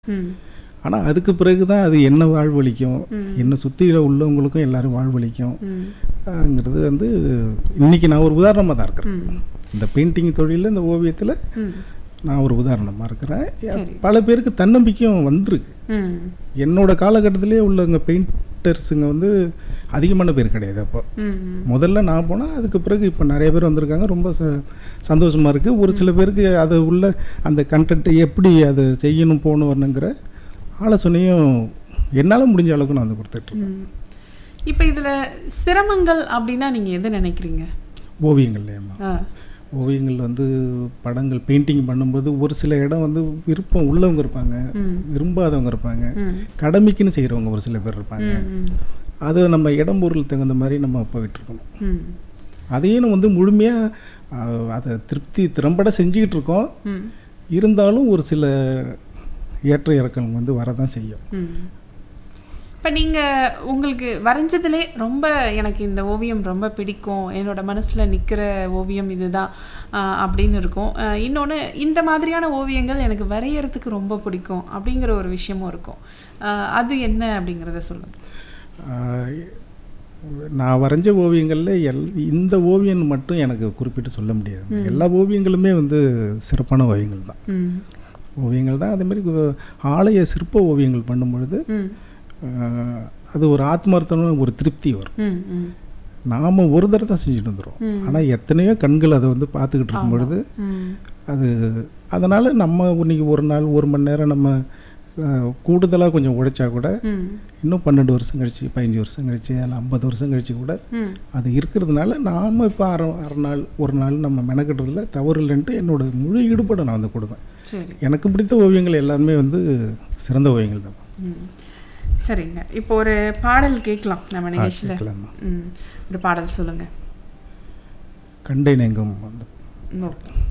ம். ஆனால் அதுக்கு பிறகு தான் அது என்ன வாழ்வளிக்கும், ம். என்னை சுற்றியில் உள்ளவங்களுக்கும் எல்லாரும் வாழ்வளிக்கும் ம். ங்கிறது வந்து இன்றைக்கி நான் ஒரு உதாரணமாக தான் இருக்கிறேன். ம். இந்த பெயிண்டிங் தொழிலில் இந்த ஓவியத்தில் ம். நான் ஒரு உதாரணமாக இருக்கிறேன். சரி. பல பேருக்கு தன்னம்பிக்கையும் வந்திருக்கு. ம். என்னோட காலகட்டத்திலே உள்ளவங்க பெயிண்டர்ஸுங்க வந்து அதிகமான பேர் கிடையாது. அப்போ ம். முதல்ல நான் போனால் அதுக்கு பிறகு இப்போ நிறைய பேர் வந்திருக்காங்க. ரொம்ப சந்தோஷமாக இருக்குது. ஒரு சில பேருக்கு அது உள்ள அந்த கண்டென்ட்டை எப்படி அதை செய்யணும் போகணும் வரணுங்கிற ஆலோசனையும் என்னால் முடிஞ்ச அளவுக்கு நான் வந்து கொடுத்துட்ருக்கேன். ம். இப்போ இதில் சிரமங்கள் அப்படின்னா நீங்கள் எதை நினைக்கிறீங்க? ஓவியங்கள்லையம்மா ஆ. ஓவியங்கள் வந்து படங்கள் பெயிண்டிங் பண்ணும்போது ஒரு சில இடம் வந்து விருப்பம் உள்ளவங்க இருப்பாங்க, ம். விரும்பாதவங்க இருப்பாங்க, ம். கடமைக்குன்னு செய்கிறவங்க ஒரு சில பேர் இருப்பாங்க. ம். அது நம்ம இடம் பொருள் தகுந்த மாதிரி நம்ம போயிட்டுருக்கணும். ம். அதையும் வந்து முழுமையாக அதை திறம்பட செஞ்சுக்கிட்டு இருக்கோம். ம். இருந்தாலும் ஒரு சில ஏற்ற இறக்கங்கள் வந்து வரதான் செய்யும். ம். இப்போ நீங்கள் உங்களுக்கு வரைஞ்சதுலே ரொம்ப எனக்கு இந்த ஓவியம் ரொம்ப பிடிக்கும், என்னோட மனசில் நிற்கிற ஓவியம் இதுதான் அப்படின்னு இருக்கும். இன்னொன்று இந்த மாதிரியான ஓவியங்கள் எனக்கு வரையறதுக்கு ரொம்ப பிடிக்கும் அப்படிங்கிற ஒரு விஷயமும் இருக்கும். அது என்ன அப்படிங்கிறத சொல்லுங்கள். நான் வரைஞ்ச ஓவியங்களில் இந்த ஓவியம் மட்டும் எனக்கு குறிப்பிட்டு சொல்ல முடியாது. எல்லா ஓவியங்களுமே வந்து சிறப்பான ஓவியங்கள் தான். ஓவியங்கள் தான். அதேமாதிரி ஆலய சிற்ப ஓவியங்கள் பண்ணும்பொழுது அது ஒரு ஆத்மார்த்தமான ஒரு திருப்தி வரும். நாம் ஒரு தடவை தான் செஞ்சுட்டு வந்துடும். ஆனால் எத்தனையோ கண்கள் அதை வந்து பார்த்துக்கிட்டு இருக்கும் பொழுது அது அதனால் நம்ம இன்னைக்கு ஒரு நாள் 1 மணி நேரம் நம்ம கூடுதலாக கொஞ்சம் உழைச்சா கூட இன்னும் 12 வருஷம் கழிச்சு, 15 வருஷம் கழிச்சு, இல்லை 50 வருஷம் கழிச்சு கூட அது இருக்கிறதுனால நாம் இப்போ அரை நாள் ஒரு நாள் நம்ம மெனக்கிட்டதில் தவறு இல்லைன்ட்டு என்னோட முழு ஈடுபாடை நான் வந்து கொடுப்பேன். எனக்கு பிடித்த ஓவியங்கள் எல்லாருமே வந்து சிறந்த ஓவியங்கள் தான். சரிங்க. இப்போ ஒரு பாடல் கேட்கலாம் நம்ம நிகழ்ச்சியில். கேட்கலாமா? ஒரு பாடல் சொல்லுங்கள். கண்டை நெங்கும் வந்து